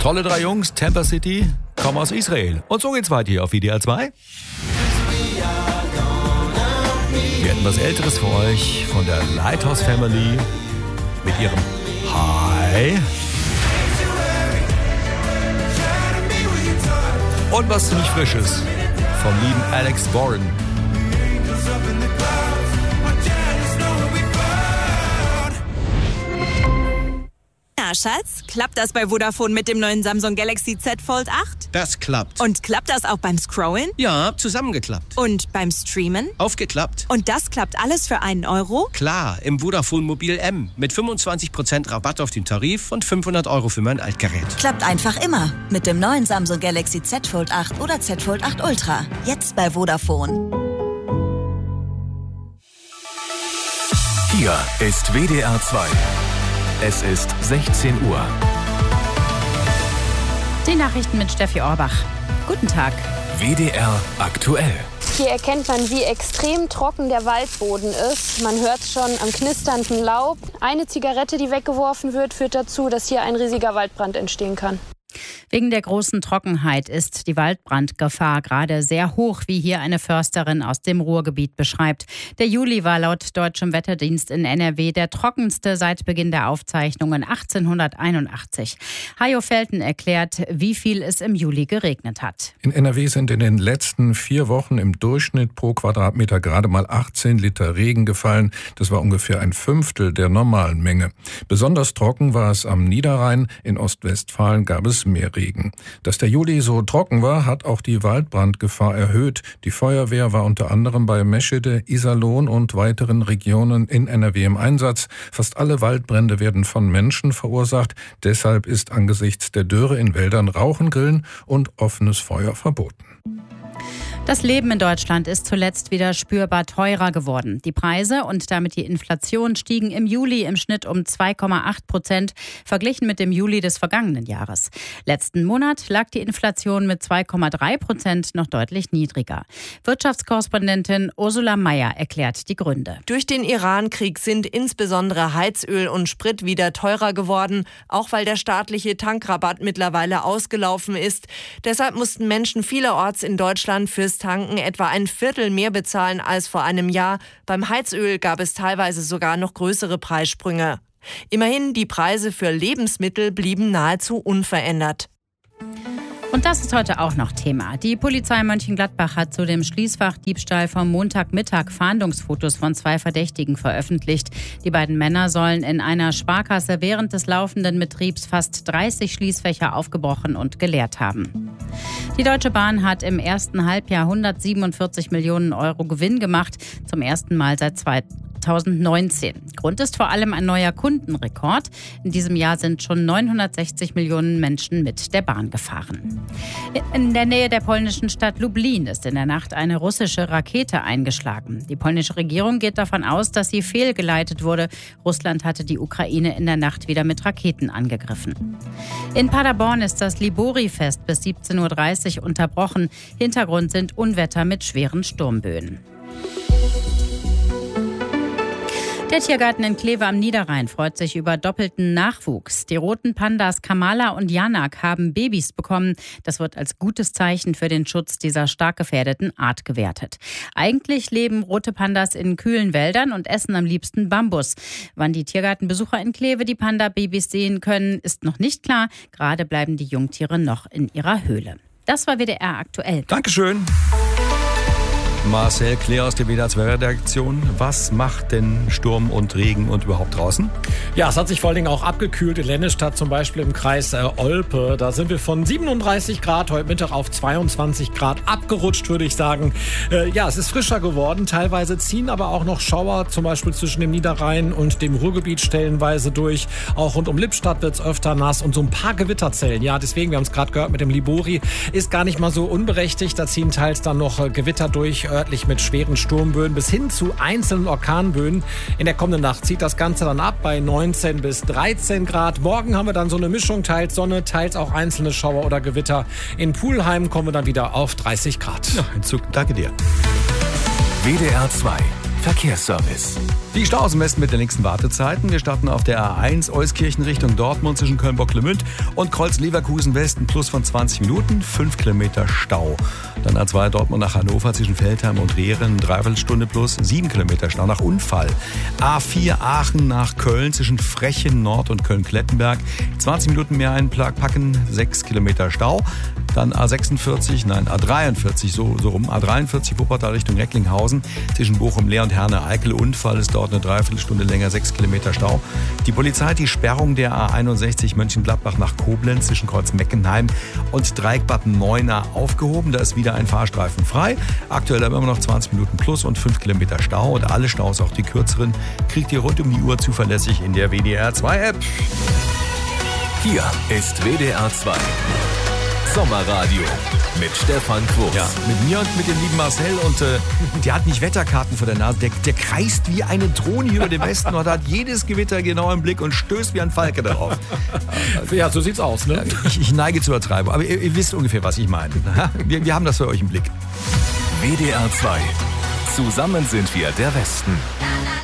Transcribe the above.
Tolle 3 Jungs, Tampa City, kommen aus Israel. Und so geht's weiter hier auf WDR 2. Wir hätten was Älteres für euch von der Lighthouse Family mit ihrem Hi. Und was ziemlich Frisches vom lieben Alex Warren. Ja, Schatz, klappt das bei Vodafone mit dem neuen Samsung Galaxy Z Fold 8? Das klappt. Und klappt das auch beim Scrollen? Ja, zusammengeklappt. Und beim Streamen? Aufgeklappt. Und das klappt alles für €1? Klar, im Vodafone Mobil M. Mit 25% Rabatt auf den Tarif und 500 € für mein Altgerät. Klappt einfach immer. Mit dem neuen Samsung Galaxy Z Fold 8 oder Z Fold 8 Ultra. Jetzt bei Vodafone. Hier ist WDR 2. Es ist 16 Uhr. Die Nachrichten mit Steffi Orbach. Guten Tag. WDR aktuell. Hier erkennt man, wie extrem trocken der Waldboden ist. Man hört es schon am knisternden Laub. Eine Zigarette, die weggeworfen wird, führt dazu, dass hier ein riesiger Waldbrand entstehen kann. Wegen der großen Trockenheit ist die Waldbrandgefahr gerade sehr hoch, wie hier eine Försterin aus dem Ruhrgebiet beschreibt. Der Juli war laut Deutschem Wetterdienst in NRW der trockenste seit Beginn der Aufzeichnungen 1881. Hajo Felten erklärt, wie viel es im Juli geregnet hat. In NRW sind in den letzten 4 Wochen im Durchschnitt pro Quadratmeter gerade mal 18 Liter Regen gefallen. Das war ungefähr ein Fünftel der normalen Menge. Besonders trocken war es am Niederrhein. In Ostwestfalen gab es mehr Regen. Dass der Juli so trocken war, hat auch die Waldbrandgefahr erhöht. Die Feuerwehr war unter anderem bei Meschede, Iserlohn und weiteren Regionen in NRW im Einsatz. Fast alle Waldbrände werden von Menschen verursacht. Deshalb ist angesichts der Dürre in Wäldern Rauchen, Grillen und offenes Feuer verboten. Das Leben in Deutschland ist zuletzt wieder spürbar teurer geworden. Die Preise und damit die Inflation stiegen im Juli im Schnitt um 2,8% verglichen mit dem Juli des vergangenen Jahres. Letzten Monat lag die Inflation mit 2,3% noch deutlich niedriger. Wirtschaftskorrespondentin Ursula Mayer erklärt die Gründe. Durch den Iran-Krieg sind insbesondere Heizöl und Sprit wieder teurer geworden, auch weil der staatliche Tankrabatt mittlerweile ausgelaufen ist. Deshalb mussten Menschen vielerorts in Deutschland fürs Tanken etwa ein Viertel mehr bezahlen als vor einem Jahr. Beim Heizöl gab es teilweise sogar noch größere Preissprünge. Immerhin, die Preise für Lebensmittel blieben nahezu unverändert. Und das ist heute auch noch Thema. Die Polizei Mönchengladbach hat zu dem Schließfachdiebstahl vom Montagmittag Fahndungsfotos von 2 Verdächtigen veröffentlicht. Die beiden Männer sollen in einer Sparkasse während des laufenden Betriebs fast 30 Schließfächer aufgebrochen und geleert haben. Die Deutsche Bahn hat im ersten Halbjahr 147 Millionen € Gewinn gemacht, zum ersten Mal seit 2019. Grund ist vor allem ein neuer Kundenrekord. In diesem Jahr sind schon 960 Millionen Menschen mit der Bahn gefahren. In der Nähe der polnischen Stadt Lublin ist in der Nacht eine russische Rakete eingeschlagen. Die polnische Regierung geht davon aus, dass sie fehlgeleitet wurde. Russland hatte die Ukraine in der Nacht wieder mit Raketen angegriffen. In Paderborn ist das Libori-Fest bis 17:30 Uhr unterbrochen. Hintergrund sind Unwetter mit schweren Sturmböen. Der Tiergarten in Kleve am Niederrhein freut sich über doppelten Nachwuchs. Die roten Pandas Kamala und Janak haben Babys bekommen. Das wird als gutes Zeichen für den Schutz dieser stark gefährdeten Art gewertet. Eigentlich leben rote Pandas in kühlen Wäldern und essen am liebsten Bambus. Wann die Tiergartenbesucher in Kleve die Panda-Babys sehen können, ist noch nicht klar. Gerade bleiben die Jungtiere noch in ihrer Höhle. Das war WDR aktuell. Dankeschön. Marcel Claire aus der WDR 2 Redaktion. Was macht denn Sturm und Regen und überhaupt draußen? Ja, es hat sich vor allen Dingen auch abgekühlt in Lennestadt, zum Beispiel im Kreis Olpe. Da sind wir von 37 Grad heute Mittag auf 22 Grad abgerutscht, würde ich sagen. Ja, es ist frischer geworden. Teilweise ziehen aber auch noch Schauer, zum Beispiel zwischen dem Niederrhein und dem Ruhrgebiet stellenweise durch. Auch rund um Lippstadt wird es öfter nass und so ein paar Gewitterzellen. Ja, deswegen, wir haben es gerade gehört mit dem Libori, ist gar nicht mal so unberechtigt. Da ziehen teils dann noch Gewitter durch, örtlich mit schweren Sturmböen bis hin zu einzelnen Orkanböen. In der kommenden Nacht zieht das Ganze dann ab bei 19 bis 13 Grad. Morgen haben wir dann so eine Mischung, teils Sonne, teils auch einzelne Schauer oder Gewitter. In Pulheim kommen wir dann wieder auf 30 Grad. Ja, Danke dir. WDR 2 Verkehrsservice. Die Staus im Westen mit den längsten Wartezeiten. Wir starten auf der A1 Euskirchen Richtung Dortmund zwischen Köln-Bocklemünd und Kreuz-Leverkusen Westen plus von 20 Minuten, 5 Kilometer Stau. Dann A2 Dortmund nach Hannover zwischen Veltheim und Rehren, Dreiviertelstunde plus 7 Kilometer Stau nach Unfall. A4 Aachen nach Köln zwischen Frechen Nord und Köln-Klettenberg, 20 Minuten mehr einpacken, 6 Kilometer Stau. Dann A43, so rum, A43 Wuppertal Richtung Recklinghausen zwischen Bochum-Leer und Herne-Eickel. Unfall ist dort eine Dreiviertelstunde länger, 6 Kilometer Stau. Die Polizei hat die Sperrung der A61 Mönchengladbach nach Koblenz zwischen Kreuz-Meckenheim und Dreieck-Bad Neuenahr aufgehoben. Da ist wieder ein Fahrstreifen frei. Aktuell haben wir immer noch 20 Minuten plus und 5 Kilometer Stau. Und alle Staus, auch die kürzeren, kriegt ihr rund um die Uhr zuverlässig in der WDR 2 App. Hier ist WDR 2. Sommerradio mit Stefan Quos. Ja, mit mir und mit dem lieben Marcel. Und der hat nicht Wetterkarten vor der Nase. Der kreist wie eine Drohne hier über den Westen und hat jedes Gewitter genau im Blick und stößt wie ein Falke darauf. Ja, so sieht's aus, ne? Ich neige zur Übertreibung. Aber ihr wisst ungefähr, was ich meine. Wir haben das für euch im Blick. WDR 2. Zusammen sind wir der Westen.